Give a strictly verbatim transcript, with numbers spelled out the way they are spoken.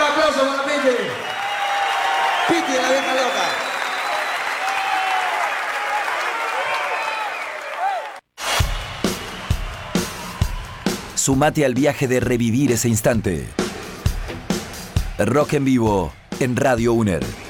aplauso para Piti. Piti, la vieja loca. Sumate al viaje de revivir ese instante. Rock en vivo en Radio UNER.